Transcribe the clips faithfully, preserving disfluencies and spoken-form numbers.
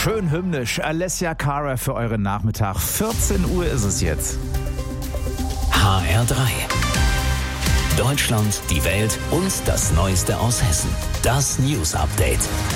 Schön hymnisch. Alessia Cara für euren Nachmittag. vierzehn Uhr ist es jetzt. H R drei. Deutschland, die Welt und das Neueste aus Hessen. Das News Update.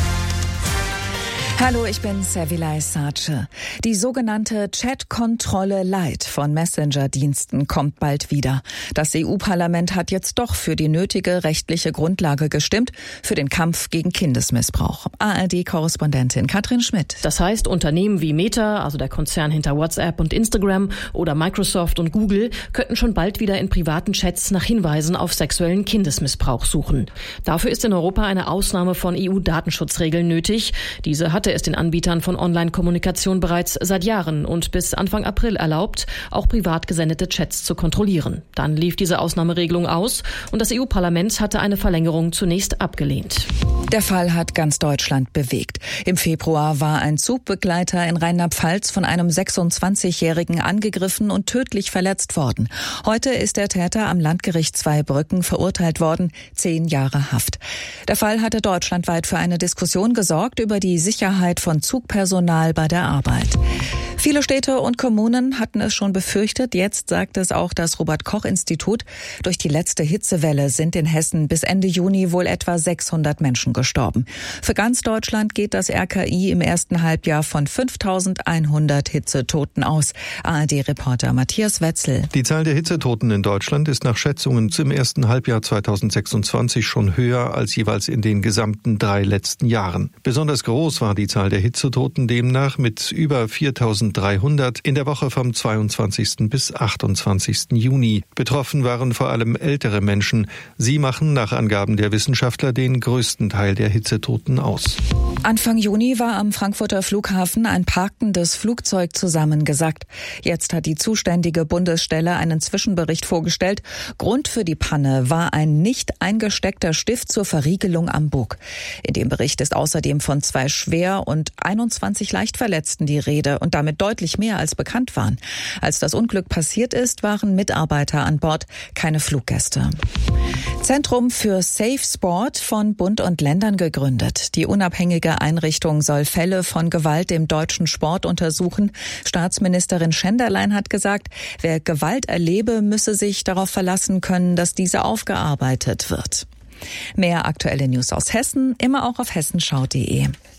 Hallo, ich bin Servilay Sace. Die sogenannte Chat-Kontrolle Light von Messenger-Diensten kommt bald wieder. Das E U-Parlament hat jetzt doch für die nötige rechtliche Grundlage gestimmt für den Kampf gegen Kindesmissbrauch. A R D-Korrespondentin Katrin Schmidt. Das heißt, Unternehmen wie Meta, also der Konzern hinter WhatsApp und Instagram, oder Microsoft und Google könnten schon bald wieder in privaten Chats nach Hinweisen auf sexuellen Kindesmissbrauch suchen. Dafür ist in Europa eine Ausnahme von E U-Datenschutzregeln nötig. Diese hat es den Anbietern von Online-Kommunikation bereits seit Jahren und bis Anfang April erlaubt, auch privat gesendete Chats zu kontrollieren. Dann lief diese Ausnahmeregelung aus und das E U-Parlament hatte eine Verlängerung zunächst abgelehnt. Der Fall hat ganz Deutschland bewegt. Im Februar war ein Zugbegleiter in Rheinland-Pfalz von einem sechsundzwanzigjährigen angegriffen und tödlich verletzt worden. Heute ist der Täter am Landgericht Zweibrücken verurteilt worden, zehn Jahre Haft. Der Fall hatte deutschlandweit für eine Diskussion gesorgt über die Sicherheit von Zugpersonal bei der Arbeit. Viele Städte und Kommunen hatten es schon befürchtet. Jetzt sagt es auch das Robert-Koch-Institut. Durch die letzte Hitzewelle sind in Hessen bis Ende Juni wohl etwa sechshundert Menschen gestorben. Für ganz Deutschland geht das R K I im ersten Halbjahr von fünftausendeinhundert Hitzetoten aus. A R D-Reporter Matthias Wetzel. Die Zahl der Hitzetoten in Deutschland ist nach Schätzungen zum ersten Halbjahr zweitausendsechsundzwanzig schon höher als jeweils in den gesamten drei letzten Jahren. Besonders groß war die Zahl der Hitzetoten demnach mit über viertausenddreihundert in der Woche vom zweiundzwanzigsten bis achtundzwanzigsten Juni. Betroffen waren vor allem ältere Menschen. Sie machen nach Angaben der Wissenschaftler den größten Teil der Hitzetoten aus. Anfang Juni war am Frankfurter Flughafen ein parkendes Flugzeug zusammengesackt. Jetzt hat die zuständige Bundesstelle einen Zwischenbericht vorgestellt. Grund für die Panne war ein nicht eingesteckter Stift zur Verriegelung am Bug. In dem Bericht ist außerdem von zwei schwer und einundzwanzig Leichtverletzten die Rede und damit deutlich mehr als bekannt waren. Als das Unglück passiert ist, waren Mitarbeiter an Bord, keine Fluggäste. Zentrum für Safe Sport von Bund und Ländern gegründet. Die unabhängige Einrichtung soll Fälle von Gewalt im deutschen Sport untersuchen. Staatsministerin Schenderlein hat gesagt, wer Gewalt erlebe, müsse sich darauf verlassen können, dass diese aufgearbeitet wird. Mehr aktuelle News aus Hessen, immer auch auf hessenschau punkt de.